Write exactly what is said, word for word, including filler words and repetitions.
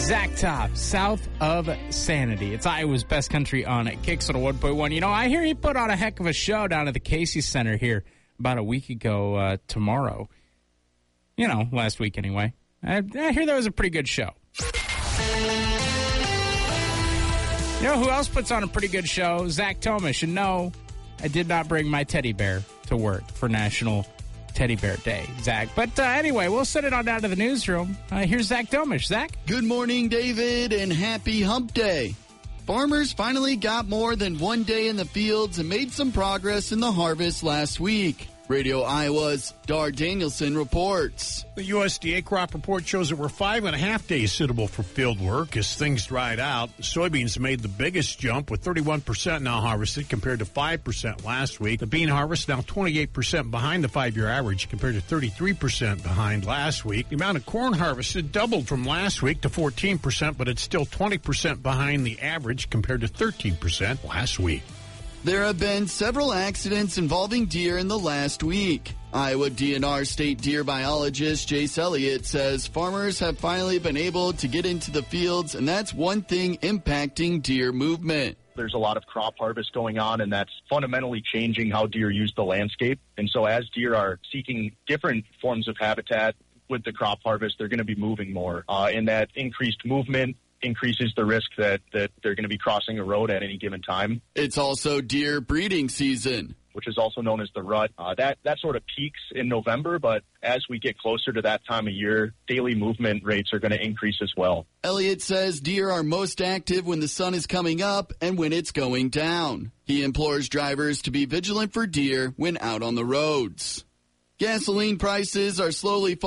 Zach Top, South of Sanity. It's Iowa's best country on Kicks on one point one. You know, I hear he put on a heck of a show down at the Casey Center here about a week ago uh, tomorrow. You know, last week anyway. I, I hear that was a pretty good show. You know who else puts on a pretty good show? Zach Tomish. And no, I did not bring my teddy bear to work for National Teddy Bear Day, Zach. But uh, anyway, we'll send it on down to the newsroom. Uh, here's Zach Domish. Zach? Good morning, David, and happy hump day. Farmers finally got more than one day in the fields and made some progress in the harvest last week. Radio Iowa's Dar Danielson reports. The U S D A crop report shows that we're five and a half days suitable for field work as things dried out. Soybeans made the biggest jump with thirty-one percent now harvested compared to five percent last week. The bean harvest now twenty-eight percent behind the five-year average compared to thirty-three percent behind last week. The amount of corn harvested doubled from last week to fourteen percent, but it's still twenty percent behind the average compared to thirteen percent last week. There have been several accidents involving deer in the last week. Iowa D N R state deer biologist Jace Elliott says farmers have finally been able to get into the fields, and that's one thing impacting deer movement. There's a lot of crop harvest going on, and that's fundamentally changing how deer use the landscape. And so as deer are seeking different forms of habitat with the crop harvest, they're going to be moving more. Uh, and that increased movement increases the risk that, that they're going to be crossing a road at any given time. It's also deer breeding season, which is also known as the rut. Uh, that, that sort of peaks in November, but as we get closer to that time of year, daily movement rates are going to increase as well. Elliott says deer are most active when the sun is coming up and when it's going down. He implores drivers to be vigilant for deer when out on the roads. Gasoline prices are slowly falling.